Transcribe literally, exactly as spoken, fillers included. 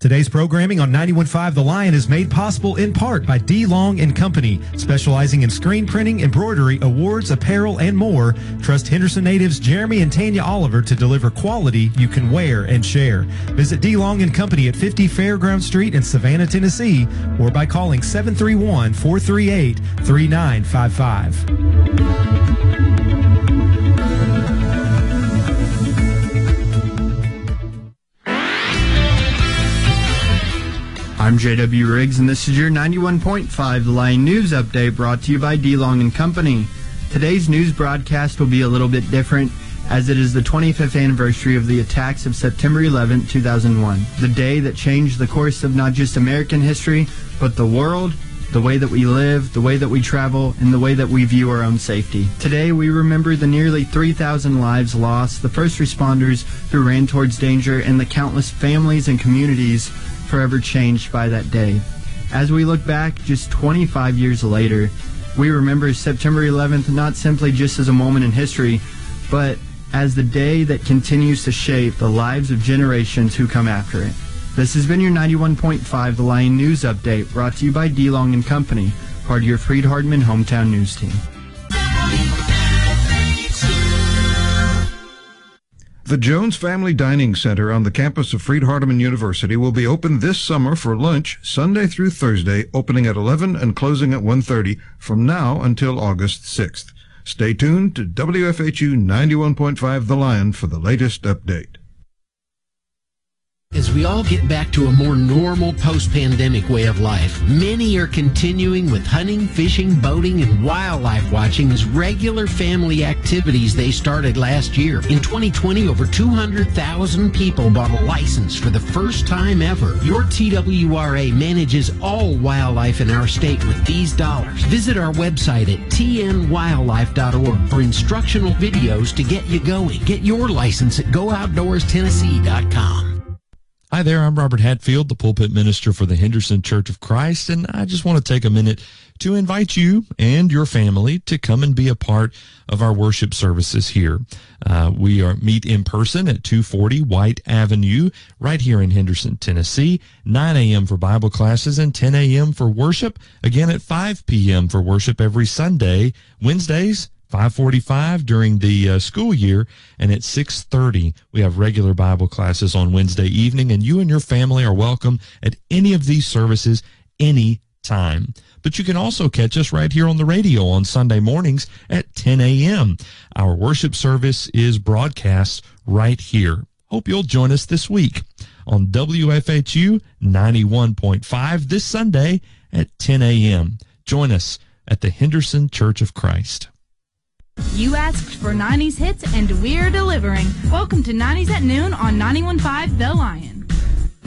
Today's programming on ninety-one point five The Lion is made possible in part by D. Long and Company, specializing in screen printing, embroidery, awards, apparel, and more. Trust Henderson natives Jeremy and Tanya Oliver to deliver quality you can wear and share. Visit D. Long and Company at fifty Fairground Street in Savannah, Tennessee, or by calling seven three one, four three eight, three nine five five. I'm J W Riggs, and this is your ninety-one point five The Lion News Update, brought to you by D. Long and Company. Today's news broadcast will be a little bit different, as it is the twenty-fifth anniversary of the attacks of September eleventh, two thousand one, the day that changed the course of not just American history, but the world, the way that we live, the way that we travel, and the way that we view our own safety. Today, we remember the nearly three thousand lives lost, the first responders who ran towards danger, and the countless families and communities forever changed by that day. As we look back just twenty-five years later, we remember September eleventh not simply just as a moment in history, but as the day that continues to shape the lives of generations who come after it. This has been your ninety-one point five The Lion News Update, brought to you by D. Long and Company, part of your Freed-Hardman hometown news team. The Jones Family Dining Center on the campus of Freed-Hardeman University will be open this summer for lunch Sunday through Thursday, opening at eleven and closing at one thirty from now until August sixth. Stay tuned to W F H U ninety-one point five The Lion for the latest update. As we all get back to a more normal post-pandemic way of life, many are continuing with hunting, fishing, boating, and wildlife watching as regular family activities they started last year. In twenty twenty, over two hundred thousand people bought a license for the first time ever. Your T W R A manages all wildlife in our state with these dollars. Visit our website at T N wildlife dot org for instructional videos to get you going. Get your license at go outdoors tennessee dot com. Hi there, I'm Robert Hatfield, the pulpit minister for the Henderson Church of Christ, and I just want to take a minute to invite you and your family to come and be a part of our worship services here. Uh, we are meet in person at two forty White Avenue, right here in Henderson, Tennessee, nine a.m. for Bible classes and ten a.m. for worship, again at five p.m. for worship every Sunday, Wednesdays, five forty-five during the uh, school year, and at six thirty we have regular Bible classes on Wednesday evening, and you and your family are welcome at any of these services any time. But you can also catch us right here on the radio on Sunday mornings at ten a.m. Our worship service is broadcast right here. Hope you'll join us this week on W F H U ninety-one point five this Sunday at ten a.m. Join us at the Henderson Church of Christ. You asked for nineties hits, and we're delivering. Welcome to nineties at Noon on ninety-one point five The Lion.